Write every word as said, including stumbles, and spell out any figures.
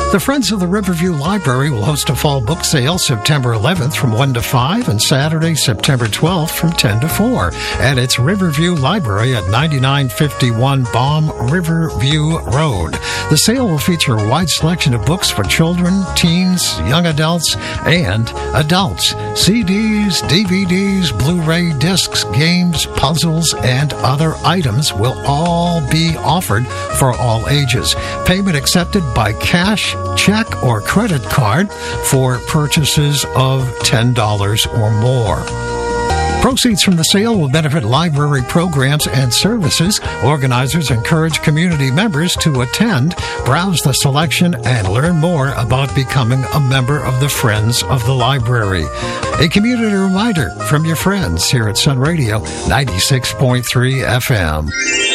The Friends of the Riverview Library will host a fall book sale September eleventh from one to five and Saturday, September twelfth from ten to four at its Riverview Library at ninety-nine fifty-one Baum Riverview Road. The sale will feature a wide selection of books for children, teens, young adults, and adults. C Ds, D V Ds, Blu-ray discs, games, puzzles, and other items will all be offered for all ages. Payment accepted by cash, check, or credit card for purchases of ten dollars or more. Proceeds from the sale will benefit library programs and services. Organizers encourage community members to attend, browse the selection, and learn more about becoming a member of the Friends of the Library. A community reminder from your friends here at Sun Radio ninety-six point three F M.